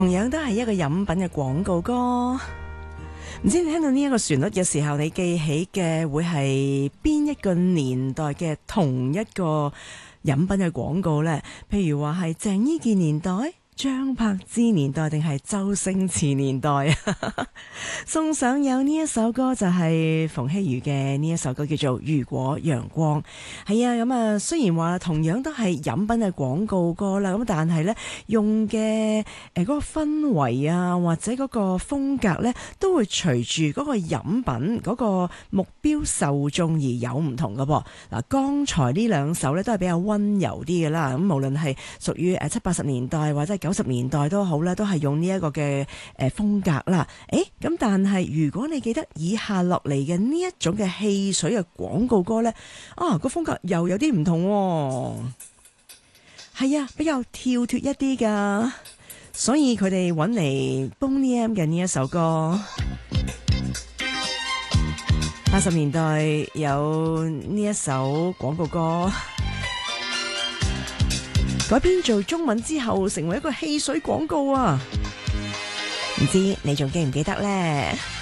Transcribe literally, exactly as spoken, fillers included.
同樣都係一個飲品嘅廣告歌，唔知你聽到呢一個旋律嘅時候，你記起嘅會係邊一個年代嘅同一個飲品嘅廣告呢？譬如話係鄭伊健年代、張柏芝年代定係周星馳年代啊？送上有呢一首歌就係馮曦妤嘅呢一首歌叫做《如果陽光》。係啊，咁啊雖然話同樣都係飲品嘅廣告歌啦，咁但係呢用嘅誒嗰個氛圍啊或者嗰個風格呢，都會隨住嗰個飲品嗰個目標受眾而有唔同㗎噃。嗱，剛才呢兩首呢，都係比較溫柔啲嘅啦，咁無論係屬於誒七八十年代或者係九十年代都好啦，都係用呢一個嘅誒風格啦。誒咁但係如果你記得以下落嚟嘅呢一種嘅汽水嘅廣告歌呢，啊個風格又有啲唔同喎。係啊，比較跳脫一啲噶，所以佢哋揾嚟 Boney M 嘅呢一首歌，八十年代有呢一首廣告歌改編做中文之後，成為一個汽水廣告啊！唔知你仲記唔記得呢？